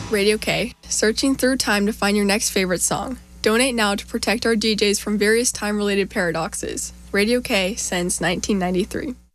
Radio K, searching through time to find your next favorite song. Donate now to protect our DJs from various time-related paradoxes. Radio K since 1993.